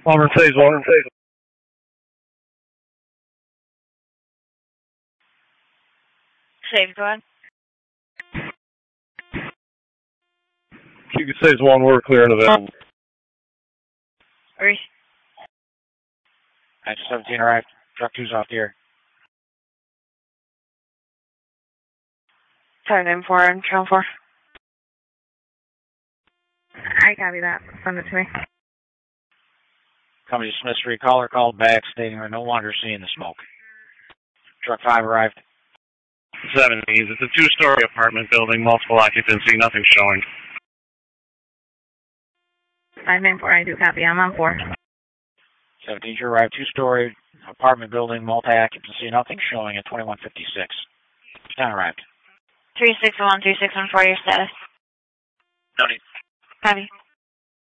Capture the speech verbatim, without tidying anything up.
Auburn phase one. Save, go ahead. You can phase one, we're clear and available. Reese. Nine seventeen arrived. Truck two's off the air. Sorry, name four and channel four. I copy that. Send it to me. Company dismissed recaller, called back stating we're no longer seeing the smoke. Truck five arrived. seventies. It's a two-story apartment building, multiple occupancy, nothing showing. five nine four, I do copy. I'm on four. seventeen, you arrived. Two-story apartment building, multi-occupancy, nothing showing at twenty-one fifty-six. ten arrived. three six one, three six one four, your status. Tony. Copy.